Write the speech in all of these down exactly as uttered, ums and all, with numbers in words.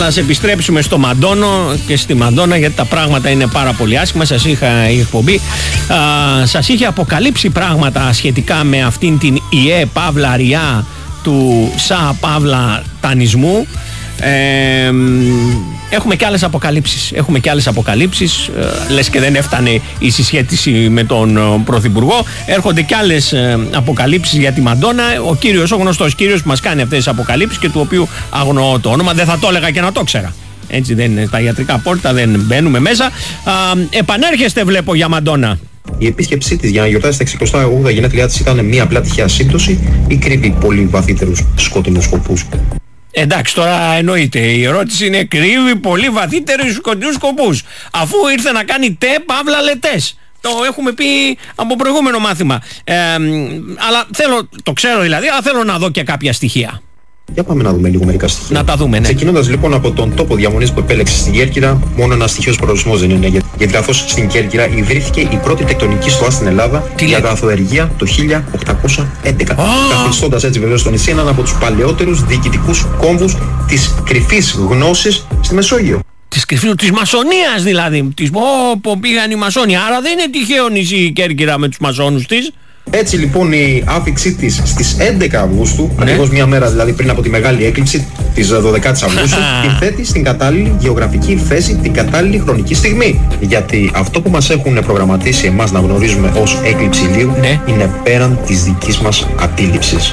ας επιστρέψουμε στο Μαντόνο και στη Μαντόνα, γιατί τα πράγματα είναι πάρα πολύ άσχημα. Σας είχα η εκπομπή, α, σας είχε αποκαλύψει πράγματα σχετικά με αυτήν την ιέ Παύλα Ριά του Σα Παύλα Τανισμού. Ε, έχουμε και άλλες αποκαλύψεις. Έχουμε και άλλες αποκαλύψεις. Ε, λες και δεν έφτανε η συσχέτιση με τον ε, Πρωθυπουργό. Έρχονται και άλλες ε, αποκαλύψεις για τη Μαντόνα. Ο κύριος, ο γνωστός κύριος που μας κάνει αυτές τις αποκαλύψεις και του οποίου αγνοώ το όνομα. Δεν θα το έλεγα και να το ξέρα. Έτσι δεν είναι. Στα ιατρικά πόρτα δεν μπαίνουμε μέσα. Α, επανέρχεστε, βλέπω, για Μαντόνα. Η επίσκεψή της για να γιορτάσει τα εξηκοστά ογδόντα γενέθλιά της ήταν μια απλά τυχαία σύμπτωση ή κρύβει πολύ βαθύτερους σκοτεινούς σκοπούς? Εντάξει, τώρα εννοείται. Η ερώτηση είναι, κρύβει πολύ βαθύτερους σκοτεινούς σκοπούς, αφού ήρθε να κάνει τε παύλα λετές. Το έχουμε πει από προηγούμενο μάθημα. Ε, αλλά θέλω, το ξέρω δηλαδή, αλλά θέλω να δω και κάποια στοιχεία. Για πάμε να δούμε λίγο μερικά στοιχεία. Να τα δούμε, ναι. Ξεκινώντας λοιπόν από τον τόπο διαμονής που επέλεξε στην Κέρκυρα, μόνο ένας στοιχείος προορισμός δεν είναι. Γιατί καθώς στην Κέρκυρα ιδρύθηκε η πρώτη τεκτονική στοά στην Ελλάδα για αγαθοεργία το χίλια οκτακόσια έντεκα. Oh. Καθιστώντας έτσι βεβαίως το νησί έναν από τους παλαιότερους διοικητικούς κόμβους της κρυφής γνώσης στη Μεσόγειο. Της κρυφής, της μασονίας δηλαδή. Της όπου πήγαν οι μασόνοι. Άρα δεν είναι τυχαίο νησί η Κέρκυρα με τους μασόνους της. Έτσι λοιπόν η άφηξή της στις έντεκα Αυγούστου, ναι, ακριβώς μια μέρα δηλαδή πριν από τη μεγάλη έκλειψη της δωδεκάτης Αυγούστου, την θέτει στην κατάλληλη γεωγραφική θέση, την κατάλληλη χρονική στιγμή. Γιατί αυτό που μας έχουν προγραμματίσει εμάς να γνωρίζουμε ως έκλειψη ηλίου, ναι, είναι πέραν της δικής μας αντίληψης.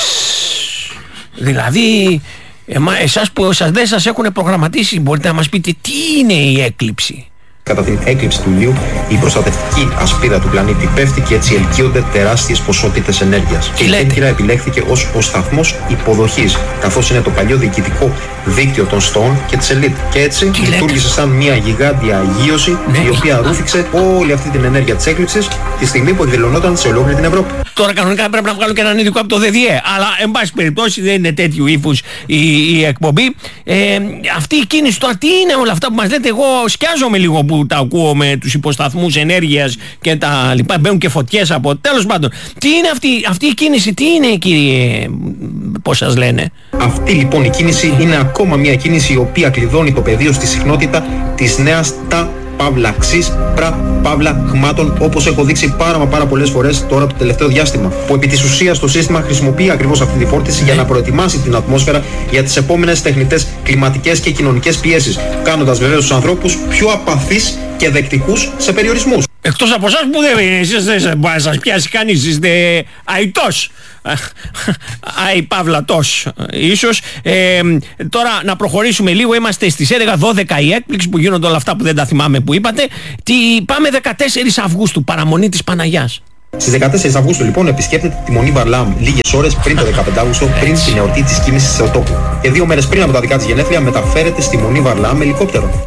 Δηλαδή, εμα, εσάς που σας δεν σας έχουν προγραμματίσει, μπορείτε να μας πείτε τι είναι η έκλειψη? Κατά την έκλειψη του ηλίου, η προστατευτική ασπίδα του πλανήτη πέφτει και έτσι ελκύονται τεράστιες ποσότητες ενέργειας. Και η Κέρκυρα επιλέχθηκε ως ο σταθμός υποδοχής, καθώς είναι το παλιό διοικητικό δίκτυο των στοών και της ελίτ. Και έτσι Τι λειτουργήσε σαν μια γιγάντια αγίωση, ναι, η οποία ρούφηξε όλη αυτή την ενέργεια της έκλειψης τη στιγμή που εκδηλωνόταν σε ολόκληρη την Ευρώπη. Τώρα κανονικά πρέπει να βγάλω και έναν ειδικό από το ΔΔΕ, αλλά εν πάση περιπτώσει δεν είναι τέτοιου ύφους η, η εκπομπή. Ε, αυτή η κίνηση τώρα, τι είναι όλα αυτά που μας λέτε? Εγώ σκιάζομαι λίγο που τα ακούω με τους υποσταθμούς ενέργειας και τα λοιπά, μπαίνουν και φωτιές από. Τέλος πάντων, τι είναι αυτή, αυτή η κίνηση, τι είναι, κύριε, πώς σας λένε? Αυτή λοιπόν η κίνηση είναι ακόμα μια κίνηση η οποία κλειδώνει το πεδίο στη συχνότητα της νέας τα παύλα ξής, πρα παύλα χμάτων, όπως έχω δείξει πάρα μα πάρα πολλές φορές τώρα το τελευταίο διάστημα. Που επί της ουσίας το σύστημα χρησιμοποιεί ακριβώς αυτή τη φόρτιση για να προετοιμάσει την ατμόσφαιρα για τις επόμενες τεχνητές κλιματικές και κοινωνικές πιέσεις, κάνοντας βεβαίως τους ανθρώπους πιο απαθείς και δεκτικούς σε περιορισμούς. Εκτός από εσάς που δεν είναι, εσείς δεν μπορεί να σας πιάσει κανείς, είστε αητός, αι παύλατος ίσως. Ε, τώρα να προχωρήσουμε λίγο, είμαστε στις έντεκα δώδεκα η έκπληξη που γίνονται όλα αυτά που δεν τα θυμάμαι που είπατε. Τι, πάμε δεκατέσσερις Αυγούστου, παραμονή της Παναγιάς. Στις δεκατέσσερις Αυγούστου λοιπόν επισκέπτεται τη Μονή Βαρλάμ λίγες ώρες πριν το δεκαπέντε Αυγούστου, πριν την εορτή της κίνησης σε τόπο. Και δύο μέρες πριν από τα δικά της γενέθλια μεταφέρεται στη Μονή Βαρλάμ με ελικόπτερο.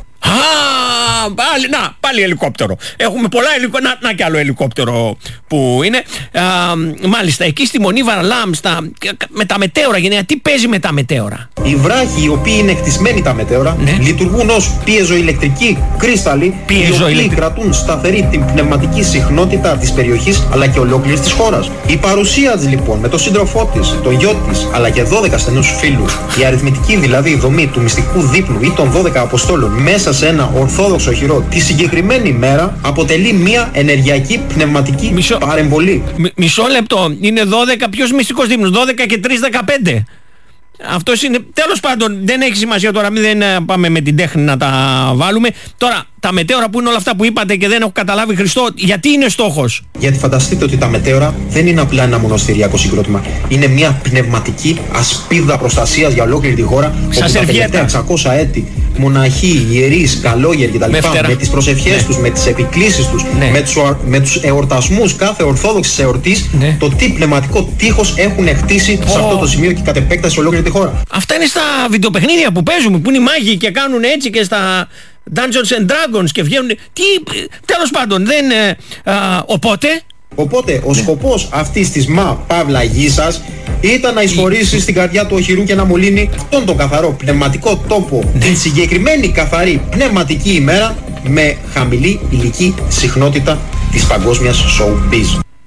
Πάλι, να, πάλι ελικόπτερο. Έχουμε πολλά ελικόπτερο. Να, να κι άλλο ελικόπτερο που είναι. Α, μάλιστα, εκεί στη Μονή Βαρλάμ, στα, με τα μετέωρα, γενικά, τι παίζει με τα μετέωρα? Οι βράχοι, οι οποίοι είναι χτισμένοι τα μετέωρα, ναι, λειτουργούν ως πιεζοηλεκτρικοί κρίσταλλοι, οι οποίοι κρατούν σταθερή την πνευματική συχνότητα της περιοχής αλλά και ολόκληρης της χώρας. Η παρουσία της λοιπόν με τον σύντροφό της, τον γιο της, αλλά και δώδεκα στενούς φίλους, η αριθμητική δηλαδή δομή του μυστικού δείπνου ή των δώδεκα αποστόλων μέσα σε ένα ορθόδοξο χειρό τη συγκεκριμένη μέρα αποτελεί μια ενεργειακή πνευματική μισό, παρεμβολή. Μ, μισό λεπτό, είναι δώδεκα, ποιος μυστικός δείπνος? δώδεκα και τρεις δεκαπέντε. Αυτός είναι, τέλος πάντων δεν έχει σημασία τώρα, μην δεν πάμε με την τέχνη να τα βάλουμε. Τώρα τα μετέωρα που είναι όλα αυτά που είπατε και δεν έχω καταλάβει, Χριστό, γιατί είναι στόχος? Γιατί φανταστείτε ότι τα μετέωρα δεν είναι απλά ένα μοναστηριακό συγκρότημα. Είναι μια πνευματική ασπίδα προστασίας για ολόκληρη τη χώρα. Σας τα τελευταία εξακόσια έτη μοναχοί, ιερείς, καλόγεροι κτλ. Με τις προσευχές, ναι, τους, με τις επικλήσεις τους, ναι, με τους, με τους εορτασμούς κάθε ορθόδοξης εορτής, ναι, το τι πνευματικό τείχος έχουν χτίσει oh. σε αυτό το σημείο και κατ' επέκταση σε ολόκληρη τη χώρα. Αυτά είναι στα βιντεοπαιχνίδια που παίζουμε, που είναι οι μάγοι και κάνουν έτσι, και στα Dungeons and Dragons και βγαίνουν. Τι, τέλος πάντων, δεν. Ε, α, οπότε. Οπότε ο σκοπός αυτής της μα παύλα γης ήταν να εισχωρήσει στην καρδιά του οχυρού και να μολύνει αυτόν τον καθαρό πνευματικό τόπο, την συγκεκριμένη καθαρή πνευματική ημέρα με χαμηλή ηλική συχνότητα της παγκόσμιας showbiz.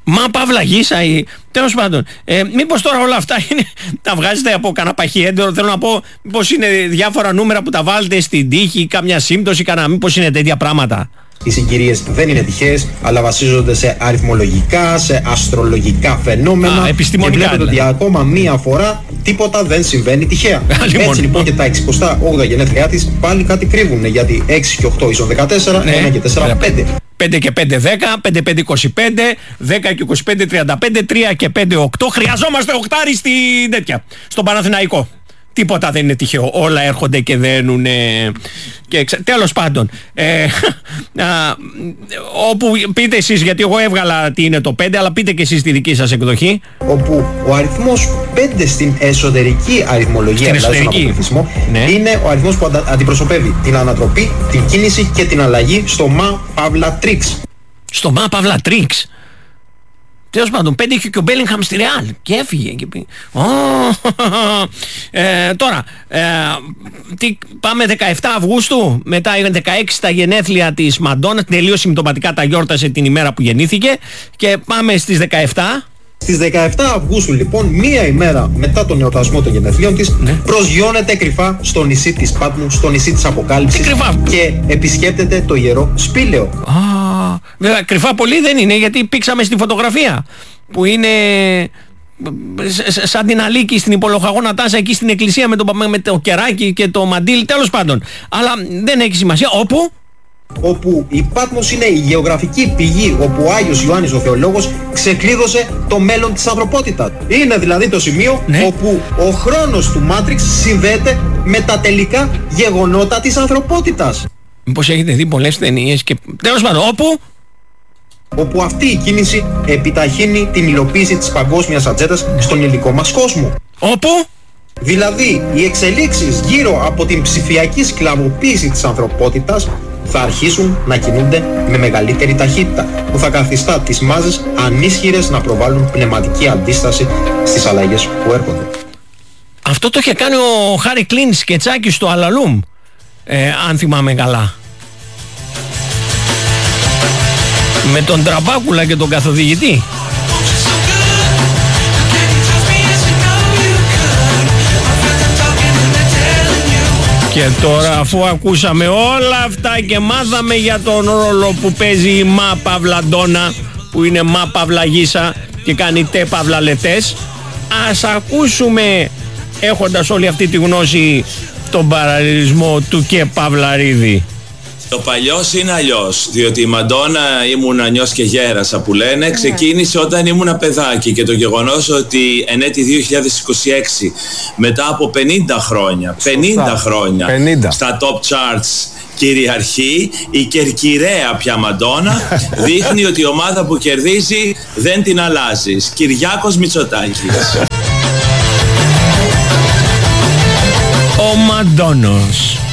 Μα παύλα γύσα ή... Τέλος πάντων, ε, μήπως τώρα όλα αυτά είναι, τα βγάζετε από κανένα παχιέντερο? Θέλω να πω, μήπως είναι διάφορα νούμερα που τα βάλετε στην τύχη, κάμια σύμπτωση, κανένα, μήπως είναι τέτοια πράγματα? Οι συγκυρίες δεν είναι τυχαίες, αλλά βασίζονται σε αριθμολογικά, σε αστρολογικά φαινόμενα. Α, επιστημονικά. Και βλέπετε δηλαδή. ότι ακόμα μία φορά τίποτα δεν συμβαίνει τυχαία. Έτσι λοιπόν και τα εξηκοστά όγδοα γενέθλιά της πάλι κάτι κρύβουν, γιατί έξι και οκτώ ίσον δεκατέσσερα, ναι. ένα και τέσσερα, πέντε. πέντε και πέντε δέκα, πέντε πέντε είκοσι πέντε, δέκα και είκοσι πέντε τριάντα πέντε, τρία και πέντε οκτώ. Χρειαζόμαστε οκτάρι στην τέτοια, στον Παναθηναϊκό. Τίποτα δεν είναι τυχαίο. Όλα έρχονται και δένουν. Και ξε... Τέλος πάντων. Ε, α, όπου πείτε εσείς, γιατί εγώ έβγαλα τι είναι το πέντε, αλλά πείτε και εσείς τη δική σας εκδοχή. Όπου ο αριθμός πέντε στην εσωτερική αριθμολογία, δηλαδή στον αποκρυφισμό, ναι. είναι ο αριθμός που αντα... αντιπροσωπεύει την ανατροπή, την κίνηση και την αλλαγή στο μα παύλα τρίξ. Στο μα παύλα τρίξ. Τέλος πάντων, πέντε είχε και ο Μπέλιγχαμ στη Ρεάλ και έφυγε και πει. Oh, ε, τώρα, ε, τι, πάμε δεκαεφτά Αυγούστου, μετά είναι δεκαέξι τα γενέθλια της Μαντόνα, τελείως συμπτωματικά τα γιόρτασε την ημέρα που γεννήθηκε, και πάμε στις δεκαεφτά. Στις δεκαεφτά Αυγούστου λοιπόν, μία ημέρα μετά τον εορτασμό των γενεθλίων της, ναι. προσγειώνεται κρυφά στο νησί της Πάτμου, στο νησί της Αποκάλυψης, και επισκέπτεται το ιερό σπήλαιο. Ah, βέβαια κρυφά πολύ δεν είναι, γιατί πήξαμε στη φωτογραφία που είναι σαν την Αλίκη στην Υπολοχαγώνα Τάσα, εκεί στην εκκλησία με το, με το κεράκι και το μαντίλι, τέλος πάντων. Αλλά δεν έχει σημασία. Όπου όπου η Πάτμος είναι η γεωγραφική πηγή όπου ο Άγιος Ιωάννης ο Θεολόγος ξεκλείδωσε το μέλλον της ανθρωπότητας. Είναι δηλαδή το σημείο, ναι. όπου ο χρόνος του Μάτριξ συνδέεται με τα τελικά γεγονότα της ανθρωπότητας. Μήπως έχετε δει πολλές ταινίες και... Τέλος πάντων, όπου... όπου αυτή η κίνηση επιταχύνει την υλοποίηση της παγκόσμιας ατζέντας στον υλικό μας κόσμο. Όπου... Δηλαδή, οι εξελίξεις γύρω από την ψηφιακή σκλαβοποίηση της ανθρωπότητας θα αρχίσουν να κινούνται με μεγαλύτερη ταχύτητα, που θα καθιστά τις μάζες ανίσχυρες να προβάλλουν πνευματική αντίσταση στις αλλαγές που έρχονται. Αυτό το είχε κάνει ο Χάρι Κλίν σκετσάκι στο Αλαλούμ, ε, αν θυμάμαι καλά. Με τον Τραμπάκουλα και τον καθοδηγητή. Και τώρα, αφού ακούσαμε όλα αυτά και μάθαμε για τον ρόλο που παίζει η Μα Παύλα Ντόνα, που είναι Μα Παύλα Γύσα και κάνει Τε Παύλα Λετές, ας ακούσουμε, έχοντας όλη αυτή τη γνώση, τον παραλληλισμό του και Παυλαρίδη. Το παλιός είναι αλλιώς, διότι η Μαντόνα ήμουν ανιός και γέρασα που λένε, ξεκίνησε όταν ήμουν παιδάκι, και το γεγονός ότι εν έτη δύο χιλιάδες είκοσι έξι, μετά από πενήντα χρόνια, πενήντα χρόνια πενήντα. Στα top charts κυριαρχεί η κερκυραία πια Μαντόνα, δείχνει ότι η ομάδα που κερδίζει δεν την αλλάζεις. Κυριάκος Μητσοτάκης. Ο Μαντόνος.